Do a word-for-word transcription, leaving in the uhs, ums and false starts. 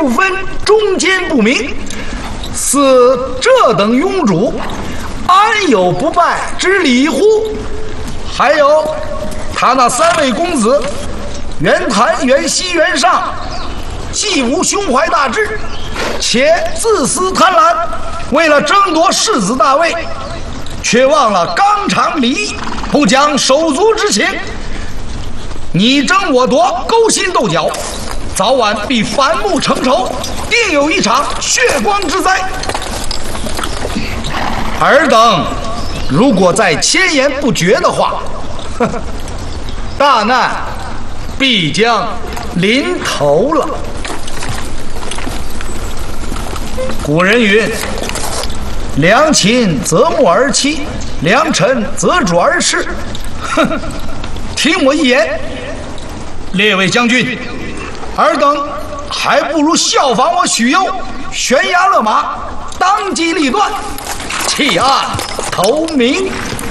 不分，忠奸不明，似这等庸主，安有不败之理乎？还有他那三位公子，袁谭、袁熙、袁尚，既无胸怀大志，且自私贪婪，为了争夺世子大位，却忘了纲常礼义，不讲手足之情。你争我夺，勾心斗角，早晚必反目成仇，定有一场血光之灾。尔等如果再千言不绝的话，呵呵，大难必将临头了。古人云：良禽择木而栖，良臣择主而事。哼，听我一言，列位将军，尔等还不如效仿我许攸，悬崖勒马，当机立断，弃暗投明。